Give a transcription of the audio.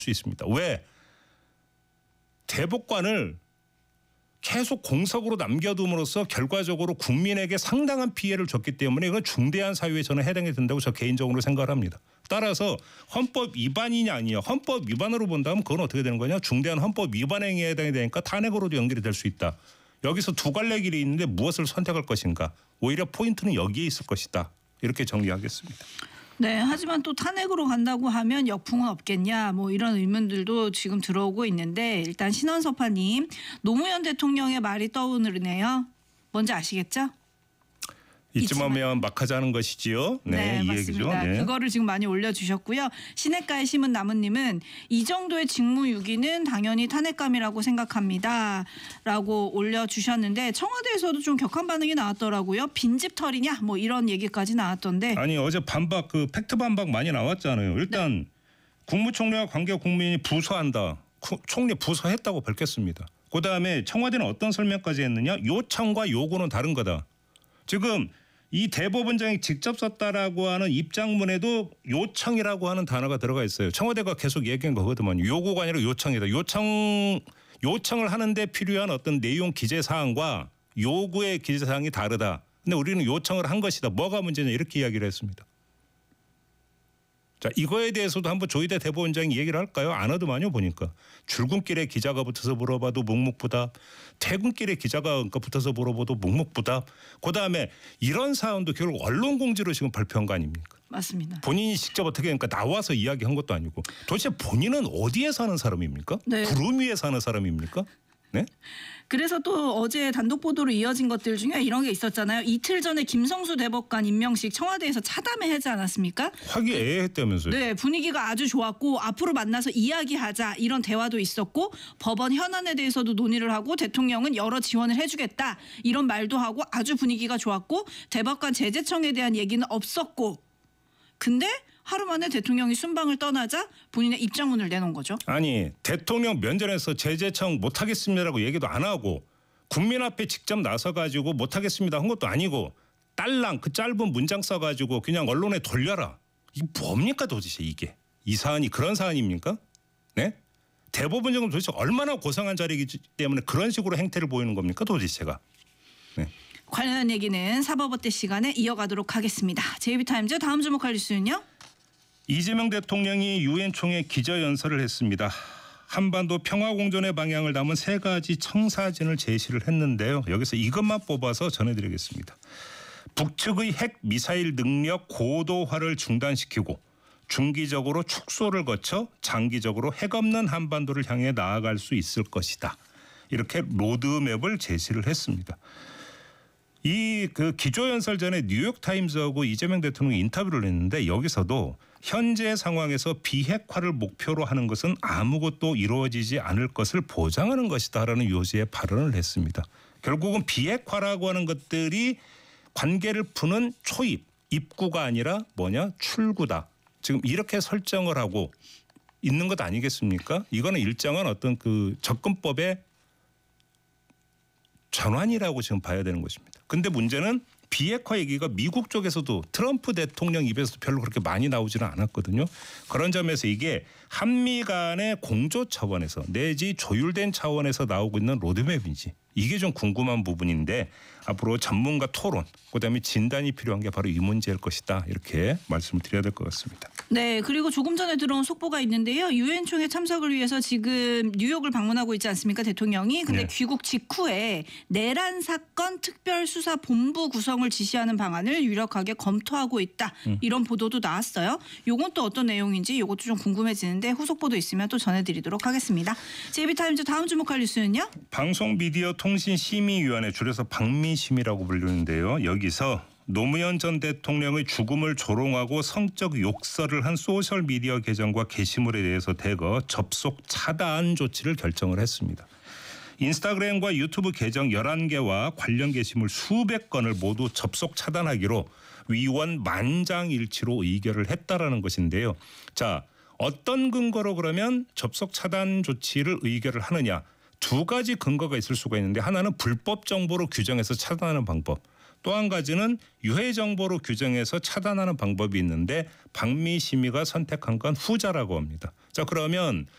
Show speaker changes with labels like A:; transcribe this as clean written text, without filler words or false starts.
A: 수 있습니다. 왜? 대법관을 계속 공석으로 남겨둠으로써 결과적으로 국민에게 상당한 피해를 줬기 때문에 이건 중대한 사유에 저는 해당이 된다고 저 개인적으로 생각을 합니다. 따라서 헌법 위반이냐 아니냐. 헌법 위반으로 본다면 그건 어떻게 되는 거냐. 중대한 헌법 위반 행위에 해당이 되니까 탄핵으로도 연결이 될 수 있다. 여기서 두 갈래 길이 있는데 무엇을 선택할 것인가. 오히려 포인트는 여기에 있을 것이다. 이렇게 정리하겠습니다.
B: 네, 하지만 또 탄핵으로 간다고 하면 역풍은 없겠냐 뭐 이런 의문들도 지금 들어오고 있는데 일단 신원섭파님 노무현 대통령의 말이 떠오르네요. 뭔지 아시겠죠?
A: 이쯤 하면 막 하자는 것이지요. 네, 이
B: 맞습니다.
A: 얘기죠. 네.
B: 그거를 지금 많이 올려주셨고요. 시냇가의 심은 나무님은 이 정도의 직무유기는 당연히 탄핵감이라고 생각합니다. 라고 올려주셨는데 청와대에서도 좀 격한 반응이 나왔더라고요. 빈집털이냐 뭐 이런 얘기까지 나왔던데.
A: 아니 어제 반박 팩트 반박 많이 나왔잖아요. 일단 국무총리와 관계 국민이 부서한다. 총리 부서했다고 밝혔습니다. 그다음에 청와대는 어떤 설명까지 했느냐. 요청과 요구는 다른 거다. 지금 이 대법원장이 직접 썼다라고 하는 입장문에도 요청이라고 하는 단어가 들어가 있어요. 청와대가 계속 얘기한 거거든요. 요구가 아니라 요청이다. 요청을 하는데 필요한 어떤 내용 기재 사항과 요구의 기재 사항이 다르다. 근데 우리는 요청을 한 것이다. 뭐가 문제냐 이렇게 이야기를 했습니다. 자, 이거에 대해서도 한번 조희대 대법원장이 얘기를 할까요? 안 하더만요 보니까. 출근길에 기자가 붙어서 물어봐도 묵묵부답. 퇴근길에 기자가 붙어서 물어봐도 묵묵부답. 그다음에 이런 사안도 결국 언론 공지로 지금 발표한 거 아닙니까?
B: 맞습니다.
A: 본인이 직접 어떻게 그러니까 나와서 이야기한 것도 아니고 도대체 본인은 어디에 사는 사람입니까?
B: 네.
A: 구름 위에 사는 사람입니까? 네?
B: 그래서 또 어제 단독 보도로 이어진 것들 중에 이런 게 있었잖아요. 이틀 전에 김성수 대법관 임명식 청와대에서 차담회 하지 않았습니까?
A: 화기애애했다면서요.
B: 네, 분위기가 아주 좋았고 앞으로 만나서 이야기하자 이런 대화도 있었고 법원 현안에 대해서도 논의를 하고 대통령은 여러 지원을 해주겠다 이런 말도 하고 아주 분위기가 좋았고 대법관 제재청에 대한 얘기는 없었고 근데 하루 만에 대통령이 순방을 떠나자 본인의 입장문을 내놓은 거죠.
A: 아니 대통령 면전에서 제재청 못하겠습니다라고 얘기도 안 하고 국민 앞에 직접 나서가지고 못하겠습니다 한 것도 아니고 딸랑 그 짧은 문장 써가지고 그냥 언론에 돌려라. 이게 뭡니까 도대체 이게. 이 사안이 그런 사안입니까? 네? 대법원장은 도대체 얼마나 고상한 자리이기 때문에 그런 식으로 행태를 보이는 겁니까 도대체가. 네.
B: 관련한 얘기는 사법어때 시간에 이어가도록 하겠습니다. JB타임즈 다음 주목할 뉴스는요.
A: 이재명 대통령이 유엔 총회 기자연설을 했습니다. 한반도 평화공존의 방향을 담은 세 가지 청사진을 제시를 했는데요. 여기서 이것만 뽑아서 전해드리겠습니다. 북측의 핵 미사일 능력 고도화를 중단시키고 중기적으로 축소를 거쳐 장기적으로 핵 없는 한반도를 향해 나아갈 수 있을 것이다. 이렇게 로드맵을 제시를 했습니다. 이 기조연설 전에 뉴욕타임즈하고 이재명 대통령이 인터뷰를 했는데 여기서도 현재 상황에서 비핵화를 목표로 하는 것은 아무것도 이루어지지 않을 것을 보장하는 것이다라는 요지의 발언을 했습니다. 결국은 비핵화라고 하는 것들이 관계를 푸는 초입, 입구가 아니라 출구다. 지금 이렇게 설정을 하고 있는 것 아니겠습니까? 이거는 일정한 어떤 접근법의 전환이라고 지금 봐야 되는 것입니다. 근데 문제는 비핵화 얘기가 미국 쪽에서도 트럼프 대통령 입에서도 별로 그렇게 많이 나오지는 않았거든요. 그런 점에서 이게 한미 간의 공조 차원에서 내지 조율된 차원에서 나오고 있는 로드맵인지 이게 좀 궁금한 부분인데 앞으로 전문가 토론 그다음에 진단이 필요한 게 바로 이 문제일 것이다. 이렇게 말씀을 드려야 될 것 같습니다.
B: 네, 그리고 조금 전에 들어온 속보가 있는데요. 유엔 총회 참석을 위해서 지금 뉴욕을 방문하고 있지 않습니까, 대통령이? 근데
A: 네.
B: 귀국 직후에 내란 사건 특별수사본부 구성을 지시하는 방안을 유력하게 검토하고 있다. 이런 보도도 나왔어요. 요건 또 어떤 내용인지 이것도 좀 궁금해지는데 후속 보도 있으면 또 전해드리도록 하겠습니다. JB타임즈 다음 주목할 뉴스는요?
A: 방송미디어통신심의위원회 줄여서 방미심이라고 불리는데요. 여기서 노무현 전 대통령의 죽음을 조롱하고 성적 욕설을 한 소셜미디어 계정과 게시물에 대해서 대거 접속 차단 조치를 결정을 했습니다. 인스타그램과 유튜브 계정 11개와 관련 게시물 수백 건을 모두 접속 차단하기로 위원 만장일치로 의결을 했다라는 것인데요. 자, 어떤 근거로 그러면 접속 차단 조치를 의결을 하느냐. 두 가지 근거가 있을 수가 있는데 하나는 불법 정보로 규정해서 차단하는 방법. 또 한 가지는 유해 정보로 규정해서 차단하는 방법이 있는데 방미심의가 선택한 건 후자라고 합니다. 자 그러면